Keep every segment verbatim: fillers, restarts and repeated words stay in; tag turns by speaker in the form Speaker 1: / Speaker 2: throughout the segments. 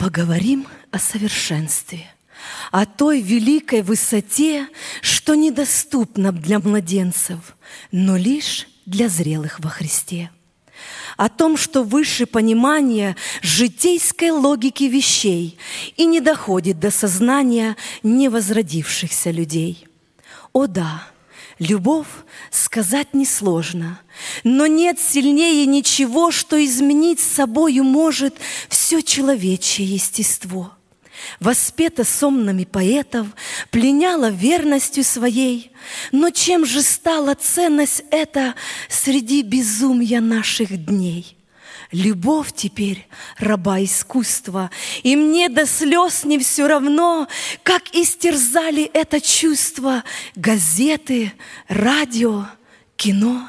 Speaker 1: Поговорим о совершенстве, о той великой высоте, что недоступна для младенцев, но лишь для зрелых во Христе. О том, что выше понимания житейской логики вещей и не доходит до сознания невозродившихся людей. О да, любовь сказать несложно, но нет сильнее ничего, что изменить собою может все человечье естество. Воспета сонмами поэтов, пленяла верностью своей, но чем же стала ценность эта среди безумия наших дней? Любовь теперь раба искусства, и мне до слез не все равно, как истерзали это чувство газеты, радио, кино.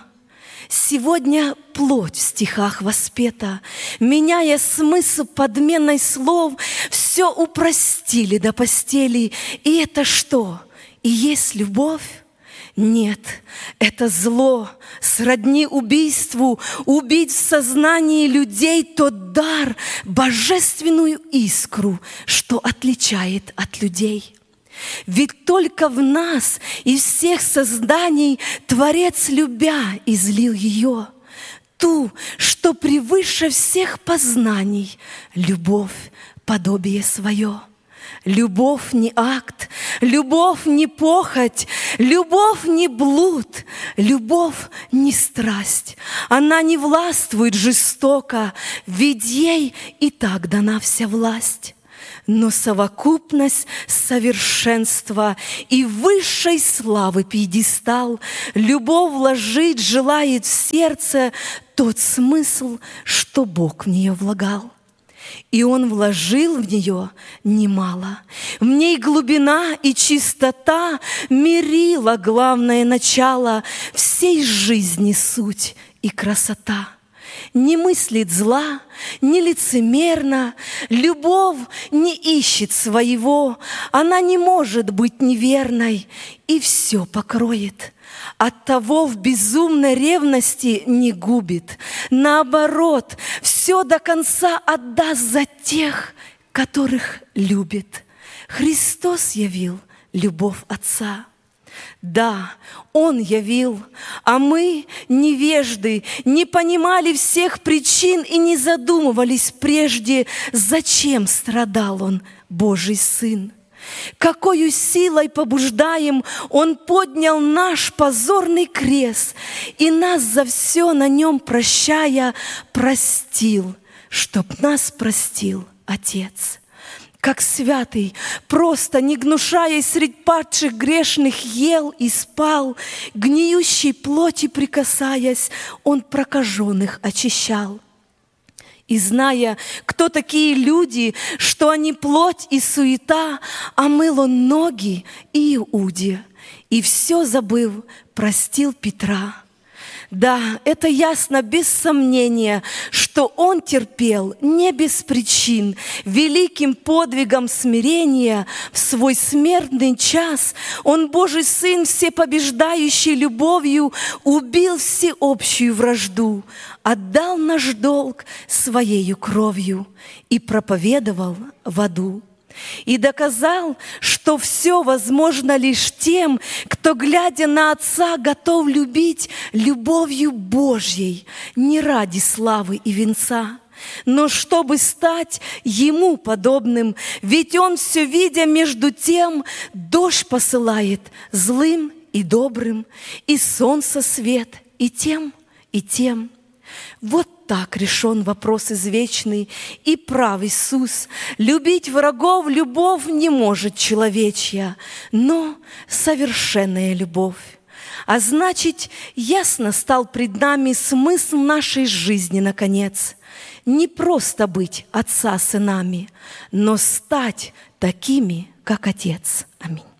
Speaker 1: Сегодня плоть в стихах воспета, меняя смысл подменой слов, все упростили до постели. И это что? И есть любовь? Нет, это зло, сродни убийству, убить в сознании людей тот дар, божественную искру, что отличает от людей. Ведь только в нас из всех созданий Творец, любя, излил ее, ту, что превыше всех познаний, любовь, подобие свое. Любовь не акт, любовь не похоть, любовь не блуд, любовь не страсть. Она не властвует жестоко, ведь ей и так дана вся власть. Но совокупность совершенства и высшей славы пьедестал любовь вложить желает в сердце тот смысл, что Бог в нее влагал. И Он вложил в нее немало. В ней глубина и чистота мерила главное начало всей жизни суть и красота. Не мыслит зла, не лицемерно, любовь не ищет своего, она не может быть неверной и все покроет. Оттого в безумной ревности не губит, наоборот, все до конца отдаст за тех, которых любит. Христос явил любовь Отца. Да, Он явил, а мы, невежды, не понимали всех причин и не задумывались прежде, зачем страдал Он, Божий Сын. Какою силой побуждаем, Он поднял наш позорный крест и нас за все на нем прощая простил, чтоб нас простил Отец. Как святый, просто не гнушаясь средь падших грешных, ел и спал, гниющей плоти прикасаясь, Он прокаженных очищал. И зная, кто такие люди, что они плоть и суета, омыл Он ноги Иуде, и все забыв, простил Петра. Да, это ясно, без сомнения, что Он терпел не без причин, великим подвигом смирения в свой смертный час Он, Божий Сын, всепобеждающий любовью, убил всеобщую вражду, отдал наш долг Своею кровью и проповедовал в аду. И доказал, что все возможно лишь тем, кто, глядя на Отца, готов любить любовью Божьей, не ради славы и венца, но чтобы стать Ему подобным, ведь Он, все видя между тем, дождь посылает злым и добрым, и солнце свет и тем, и тем. Вот так решен вопрос извечный, и прав Иисус. Любить врагов любовь не может человечья, но совершенная любовь. А значит, ясно стал пред нами смысл нашей жизни, наконец. Не просто быть Отца сынами, но стать такими, как Отец. Аминь.